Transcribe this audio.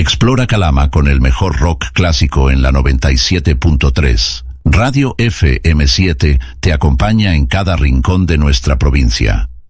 Explora Calama con el mejor rock clásico en la 97.3. Radio FM7 te acompaña en cada rincón de nuestra provincia.